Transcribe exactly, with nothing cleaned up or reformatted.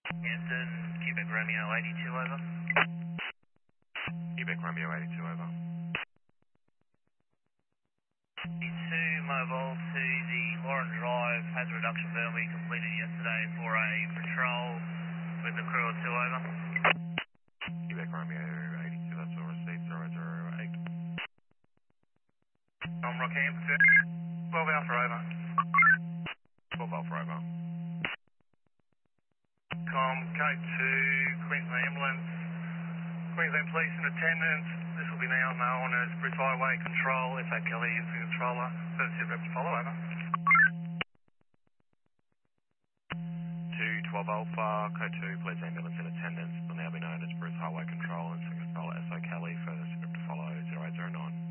Hampton, Quebec Romeo eighty-two over. Quebec Romeo eighty-two over. two mobile to the Lauren Drive hazard reduction burn we completed yesterday for a patrol with the crew of two over. Quebec Romeo eighty-two, that's all received, zero zero eight. I'm Rockhampton, twelve Alpha over. twelve Alpha over. Com, code two, Queensland Ambulance, Queensland Police in attendance. This will be now known as Bridge Highway Control, F A Kelly is the controller, thirty-two reps to follow over. two twelve Alpha, code two, police ambulance in attendance, will now be known as Bruce Highway Control and Signal Controller S O Kelly, further script to follow zero zero nine.